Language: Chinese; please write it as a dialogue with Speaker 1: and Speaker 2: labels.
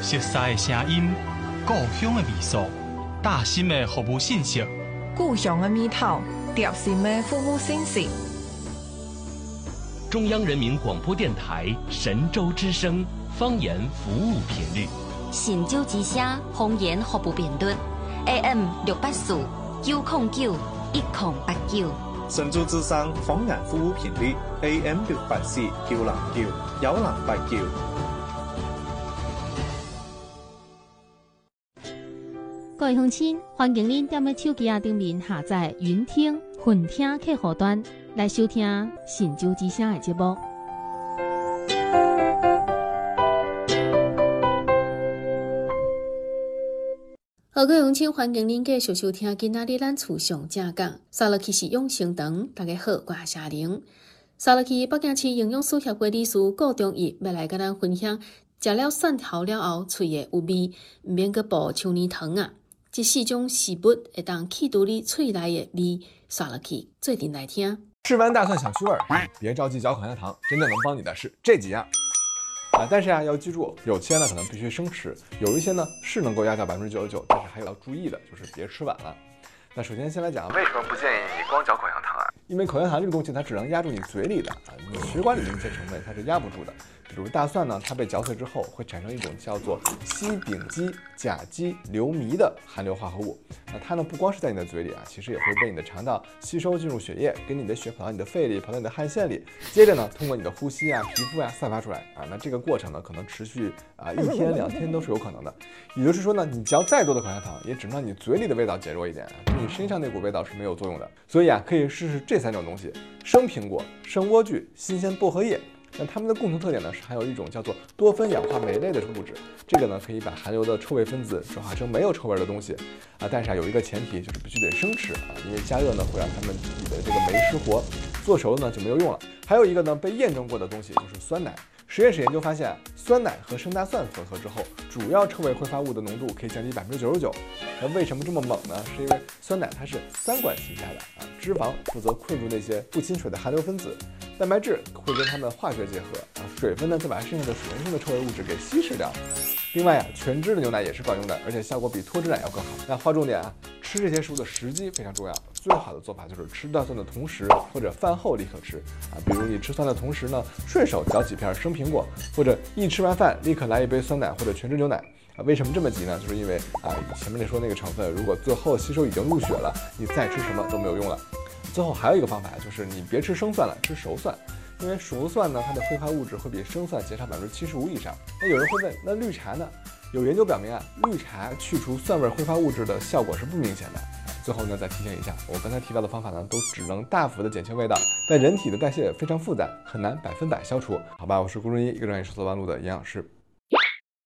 Speaker 1: 熟悉的声音，故乡的味素，大心的服务信息，
Speaker 2: 故乡的味道，贴心的服务信息。
Speaker 3: 中央人民广播电台神州之声方言服务频率，
Speaker 4: 神州之声方言服务频率 AM 684 909 1089。
Speaker 5: 神州之声方言服務頻率 AM 684 909 1089。
Speaker 6: 各位鄉親，歡迎您踮喺手機頂面下載雲聽、雲聽客戶端來收聽神州之聲的節目。各位鄉親，歡迎您繼續收聽今仔日咱厝上正講。沙落去是養生堂，大家好，我係夏玲。沙落去北京市營養師協會理事顧忠義要來跟咱分享，食了蒜頭了後，喙會有味，唔免閣補橡泥糖啊。這4種食物會當去除你喙內的味，沙落去做陣來聽。
Speaker 7: 吃完大蒜想去味兒，別着急嚼口香糖，真正能幫你的是這幾樣。但是要記住，有些呢可能必須生吃，有一些呢是能夠壓掉99%，但是還有要注意的，就是別吃晚了。那首先先來講，
Speaker 8: 為什麼不建議你光嚼口香糖啊？
Speaker 7: 因為口香糖這個東西它只能壓住你嘴裡的你血管裡面一些成分它是壓不住的。比如大蒜呢，它被嚼碎之後會產生一種叫做烯丙基甲基硫醚的含硫化合物。那它呢不光是在你的嘴裡其實也會被你的腸道吸收進入血液，跟你的血跑到你的肺裡，跑到你的汗腺裡，接着呢通過你的呼吸皮膚散發出來那這個過程呢可能持續1天2天都是有可能的。也就是說呢，你嚼再多的口香糖，也只能讓你嘴裡的味道減弱一點，對你身上那股味道是沒有作用的。所以可以試試這3種東西：生蘋果、生萵苣、新鮮薄荷葉。那它們的共同特點呢是含有一種叫做多酚氧化酶類的物質，這個呢可以把含有的臭味分子轉化成沒有臭味的東西但是有一個前提，就是必須得生吃因為加熱呢會讓它們自己的這個酶失活，做熟了呢就沒有用了。還有一個呢被驗證過的東西就是酸奶。實驗室研究發現酸奶和生大蒜混合之後，主要臭味揮發物的濃度可以降低99%。那為什麼這麼猛呢？是因為酸奶它是3管齊下的脂肪負責困住那些不親水的含硫分子，蛋白質會跟它們化學結合水分呢再把剩下的水溶性的臭味物質給稀釋掉。另外全脂的牛奶也是管用的，而且效果比脫脂奶要更好。那劃重點吃這些食物的時機非常重要。最好的做法就是吃大蒜的同時或者飯後立刻吃比如你吃蒜的同時呢，順手嚼幾片生蘋果，或者一吃完飯立刻來一杯酸奶或者全脂牛奶為什麼這麼急呢？就是因為前面說那個成分如果最後吸收已經入血了，你再吃什麼都沒有用了。最後還有一個方法就是你別吃生蒜了，吃熟蒜，因為熟蒜呢它的揮發物質會比生蒜減少75%以上。那有人會問，那綠茶呢？有研究表明綠茶去除蒜味揮發物質的效果是不明顯的。最後呢再提醒一下，我剛才提到的方法呢都只能大幅的減輕味道，但人體的代謝非常複雜，很難100%消除。好吧，我是顧中醫，一個專業是做彎路的營養師。